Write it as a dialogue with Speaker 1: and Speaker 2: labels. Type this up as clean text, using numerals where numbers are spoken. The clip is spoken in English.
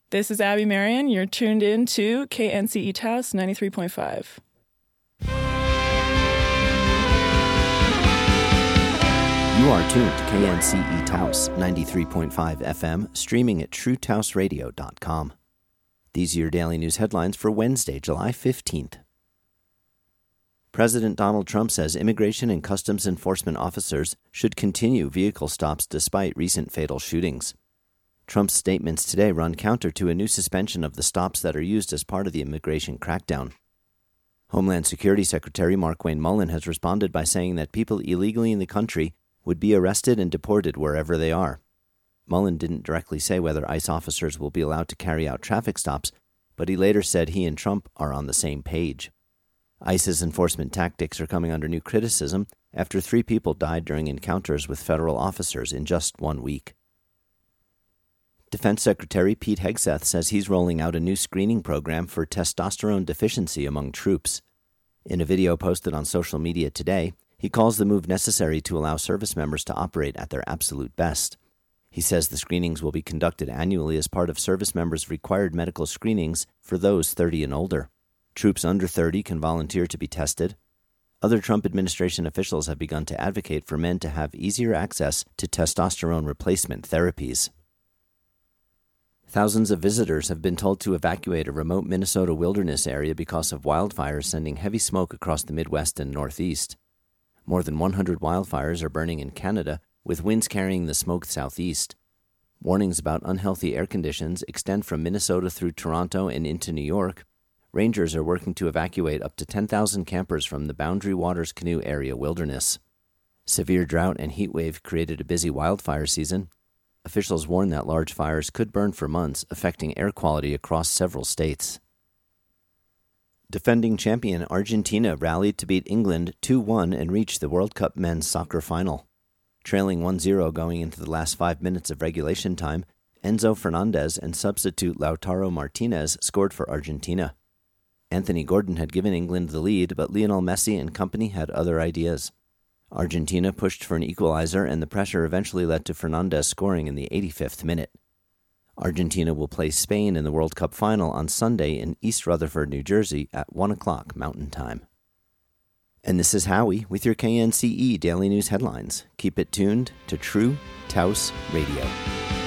Speaker 1: This is Abby Marion. You're tuned in to KNCE Taos 93.5.
Speaker 2: You are tuned to KNCE Taos 93.5 FM, streaming at truetaosradio.com. These are your daily news headlines for Wednesday, July 15th. President Donald Trump says immigration and customs enforcement officers should continue vehicle stops despite recent fatal shootings. Trump's statements today run counter to a new suspension of the stops that are used as part of the immigration crackdown. Homeland Security Secretary Markwayne Mullin has responded by saying that people illegally in the country would be arrested and deported wherever they are. Mullin didn't directly say whether ICE officers will be allowed to carry out traffic stops, but he later said he and Trump are on the same page. ICE's enforcement tactics are coming under new criticism after 3 people died during encounters with federal officers in just 1 week. Defense Secretary Pete Hegseth says he's rolling out a new screening program for testosterone deficiency among troops. In a video posted on social media today, he calls the move necessary to allow service members to operate at their absolute best. He says the screenings will be conducted annually as part of service members' required medical screenings for those 30 and older. Troops under 30 can volunteer to be tested. Other Trump administration officials have begun to advocate for men to have easier access to testosterone replacement therapies. Thousands of visitors have been told to evacuate a remote Minnesota wilderness area because of wildfires sending heavy smoke across the Midwest and Northeast. More than 100 wildfires are burning in Canada, with winds carrying the smoke southeast. Warnings about unhealthy air conditions extend from Minnesota through Toronto and into New York. Rangers are working to evacuate up to 10,000 campers from the Boundary Waters Canoe Area wilderness. Severe drought and heat wave created a busy wildfire season. Officials warn that large fires could burn for months, affecting air quality across several states. Defending champion Argentina rallied to beat England 2-1 and reached the World Cup men's soccer final. Trailing 1-0 going into the last 5 minutes of regulation time, Enzo Fernandez and substitute Lautaro Martinez scored for Argentina. Anthony Gordon had given England the lead, but Lionel Messi and company had other ideas. Argentina pushed for an equalizer, and the pressure eventually led to Fernandez scoring in the 85th minute. Argentina will play Spain in the World Cup final on Sunday in East Rutherford, New Jersey at 1 o'clock Mountain Time. And this is Howie with your KNCE Daily News headlines. Keep it tuned to True Taos Radio.